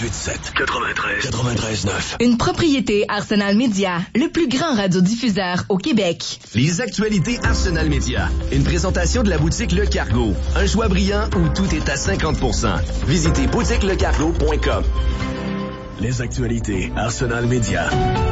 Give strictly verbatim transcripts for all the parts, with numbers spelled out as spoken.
quatre-vingt-dix-huit sept, quatre-vingt-treize, quatre-vingt-treize neuf. Une propriété Arsenal Média, le plus grand radiodiffuseur au Québec. Les actualités Arsenal Média. Une présentation de la boutique Le Cargo. Un choix brillant où tout est à cinquante pour cent. Visitez boutique le cargo point com. Les actualités Arsenal Média.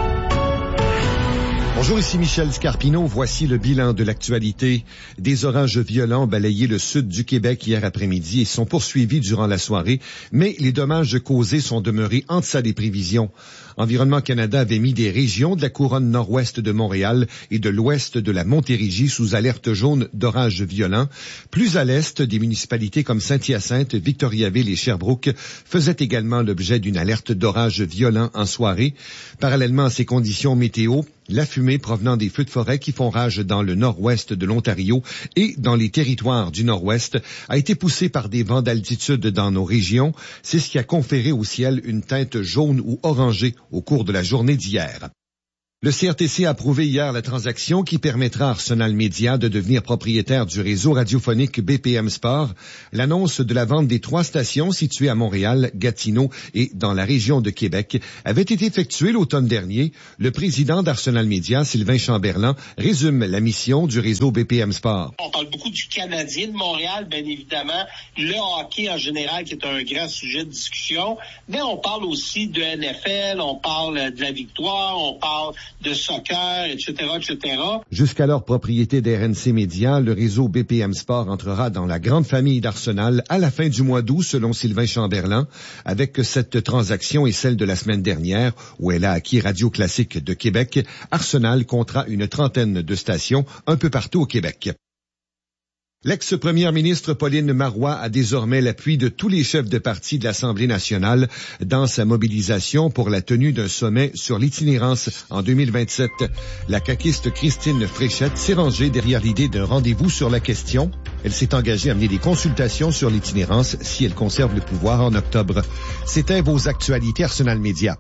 Bonjour, ici Michel Scarpino. Voici le bilan de l'actualité. Des orages violents ont balayé le sud du Québec hier après-midi et sont poursuivis durant la soirée, mais les dommages causés sont demeurés en deçà des prévisions. Environnement Canada avait mis des régions de la couronne nord-ouest de Montréal et de l'ouest de la Montérégie sous alerte jaune d'orages violents. Plus à l'est, des municipalités comme Saint-Hyacinthe, Victoriaville et Sherbrooke faisaient également l'objet d'une alerte d'orages violents en soirée. Parallèlement à ces conditions météo, la fumée provenant des feux de forêt qui font rage dans le nord-ouest de l'Ontario et dans les territoires du nord-ouest a été poussée par des vents d'altitude dans nos régions. C'est ce qui a conféré au ciel une teinte jaune ou orangée au cours de la journée d'hier. Le C R T C a approuvé hier la transaction qui permettra à Arsenal Média de devenir propriétaire du réseau radiophonique B P M Sport. L'annonce de la vente des trois stations situées à Montréal, Gatineau et dans la région de Québec avait été effectuée l'automne dernier. Le président d'Arsenal Média, Sylvain Chamberlain, résume la mission du réseau B P M Sport. On parle beaucoup du Canadien de Montréal, bien évidemment, le hockey en général qui est un grand sujet de discussion, mais on parle aussi de N F L, on parle de la victoire, on parle de soccer, et cetera, et cetera. Jusqu'alors propriété d'R N C Média, le réseau B P M Sport entrera dans la grande famille d'Arsenal à la fin du mois d'août, selon Sylvain Chamberlain, avec cette transaction et celle de la semaine dernière, où elle a acquis Radio Classique de Québec. Arsenal comptera une trentaine de stations un peu partout au Québec. L'ex-première ministre Pauline Marois a désormais l'appui de tous les chefs de parti de l'Assemblée nationale dans sa mobilisation pour la tenue d'un sommet sur l'itinérance en deux mille vingt-sept. La caquiste Christine Fréchette s'est rangée derrière l'idée d'un rendez-vous sur la question. Elle s'est engagée à mener des consultations sur l'itinérance si elle conserve le pouvoir en octobre. C'était vos actualités Arsenal Média.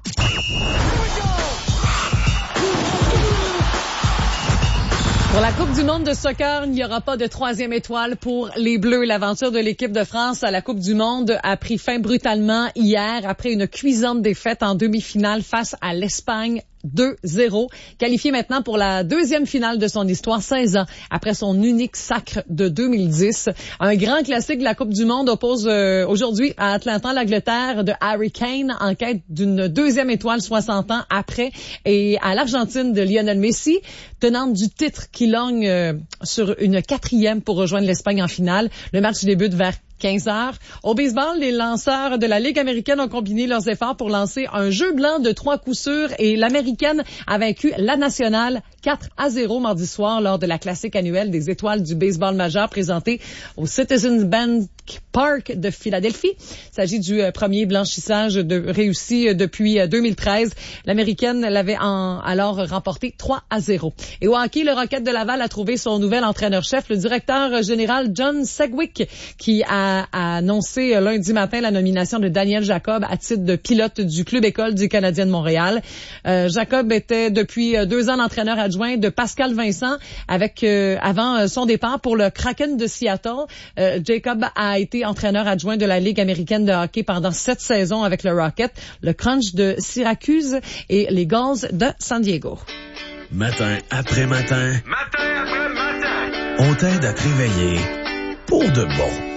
Pour la Coupe du monde de soccer, il n'y aura pas de troisième étoile pour les Bleus. L'aventure de l'équipe de France à la Coupe du monde a pris fin brutalement hier après une cuisante défaite en demi-finale face à l'Espagne. deux zéro, qualifié maintenant pour la deuxième finale de son histoire, seize ans après son unique sacre de deux mille dix. Un grand classique de la Coupe du monde oppose euh, aujourd'hui à Atlanta l'Angleterre de Harry Kane en quête d'une deuxième étoile soixante ans après et à l'Argentine de Lionel Messi, tenante du titre qui lorgne euh, sur une quatrième pour rejoindre l'Espagne en finale. Le match débute vers quinze heures. Au baseball, les lanceurs de la Ligue américaine ont combiné leurs efforts pour lancer un jeu blanc de trois coups sûrs et l'américaine a vaincu la nationale quatre à zéro mardi soir lors de la classique annuelle des étoiles du baseball majeur présentée au Citizens Bank Park de Philadelphie. Il s'agit du premier blanchissage de réussi depuis deux mille treize. L'américaine l'avait en, alors remporté trois à zéro. Et au hockey, le Rocket de Laval a trouvé son nouvel entraîneur-chef, le directeur général John Segwick, qui a a annoncé lundi matin la nomination de Daniel Jacob à titre de pilote du club école du Canadien de Montréal. Euh, Jacob était depuis deux ans l'entraîneur adjoint de Pascal Vincent avec euh, avant son départ pour le Kraken de Seattle. Euh, Jacob a été entraîneur adjoint de la Ligue américaine de hockey pendant sept saisons avec le Rocket, le Crunch de Syracuse et les Gulls de San Diego. Matin après matin. Matin après matin. On t'aide à te réveiller pour de bon.